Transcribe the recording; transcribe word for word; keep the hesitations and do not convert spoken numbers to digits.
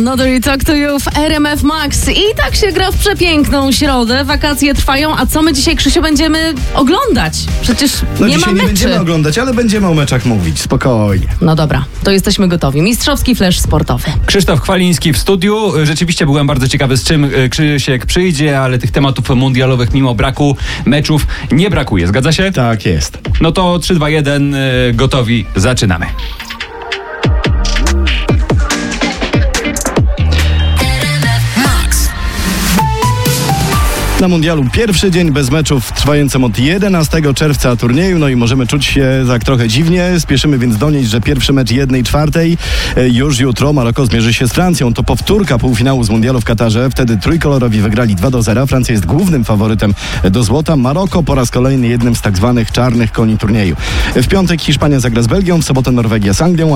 Another Talk to You w R M F Max. I tak się gra w przepiękną środę. Wakacje trwają, a co my dzisiaj, Krzysiu, będziemy oglądać? Przecież no nie ma dzisiaj meczy. nie będziemy oglądać, ale będziemy o meczach mówić. Spokojnie. No dobra, to jesteśmy gotowi. Mistrzowski flash sportowy. Krzysztof Chwaliński w studiu. Rzeczywiście byłem bardzo ciekawy, z czym Krzysiek przyjdzie, ale tych tematów mundialowych mimo braku meczów nie brakuje. Zgadza się? Tak jest. No to trzy, dwa, jeden, gotowi, zaczynamy. Na mundialu pierwszy dzień bez meczów, trwającym od jedenastego czerwca turnieju, no i możemy czuć się tak trochę dziwnie. Spieszymy więc donieść, że pierwszy mecz jednej czwartej już jutro. Maroko zmierzy się z Francją. To powtórka półfinału z mundialu w Katarze. Wtedy trójkolorowi wygrali dwa do zera. Francja jest głównym faworytem do złota. Maroko po raz kolejny jednym z tak zwanych czarnych koni turnieju. W piątek Hiszpania zagra z Belgią, w sobotę Norwegia z Anglią,